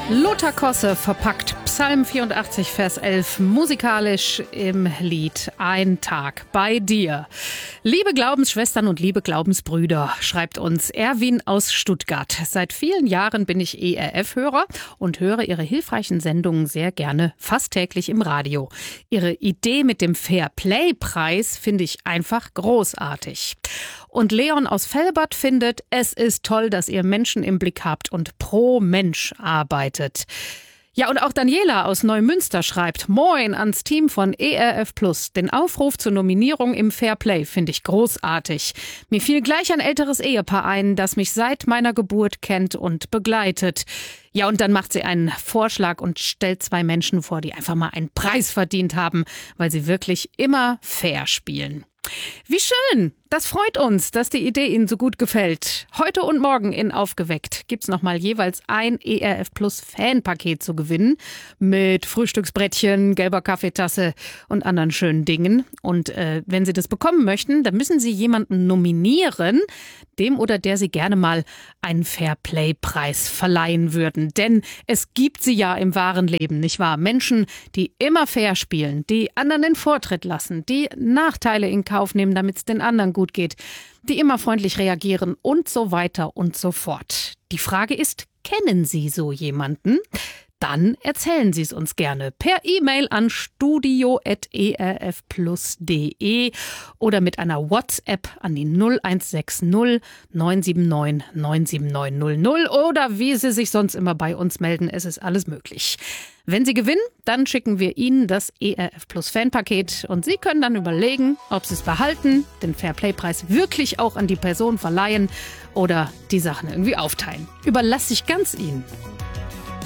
Lothar Kosse verpackt Psalm 84, Vers 11, musikalisch im Lied Ein Tag bei dir. Liebe Glaubensschwestern und liebe Glaubensbrüder, schreibt uns Erwin aus Stuttgart. Seit vielen Jahren bin ich ERF-Hörer und höre Ihre hilfreichen Sendungen sehr gerne, fast täglich im Radio. Ihre Idee mit dem Fair-Play-Preis finde ich einfach großartig. Und Leon aus Velbert findet, es ist toll, dass ihr Menschen im Blick habt und pro Mensch arbeitet. Ja, und auch Daniela aus Neumünster schreibt, Moin ans Team von ERF Plus. Den Aufruf zur Nominierung im Fairplay finde ich großartig. Mir fiel gleich ein älteres Ehepaar ein, das mich seit meiner Geburt kennt und begleitet. Ja, und dann macht sie einen Vorschlag und stellt 2 Menschen vor, die einfach mal einen Preis verdient haben, weil sie wirklich immer fair spielen. Wie schön! Das freut uns, dass die Idee Ihnen so gut gefällt. Heute und morgen in Aufgeweckt gibt's nochmal jeweils ein ERF Plus Fanpaket zu gewinnen mit Frühstücksbrettchen, gelber Kaffeetasse und anderen schönen Dingen. Und wenn Sie das bekommen möchten, dann müssen Sie jemanden nominieren, dem oder der Sie gerne mal einen Fairplay-Preis verleihen würden. Denn es gibt sie ja im wahren Leben, nicht wahr? Menschen, die immer fair spielen, die anderen den Vortritt lassen, die Nachteile in Kauf nehmen, damit es den anderen gut geht, die immer freundlich reagieren und so weiter und so fort. Die Frage ist, kennen Sie so jemanden? Dann erzählen Sie es uns gerne per E-Mail an studio@erfplus.de oder mit einer WhatsApp an die 0160 979 97900 oder wie Sie sich sonst immer bei uns melden. Es ist alles möglich. Wenn Sie gewinnen, dann schicken wir Ihnen das ERF Plus Fanpaket und Sie können dann überlegen, ob Sie es behalten, den Fairplay-Preis wirklich auch an die Person verleihen oder die Sachen irgendwie aufteilen. Überlasse ich ganz Ihnen.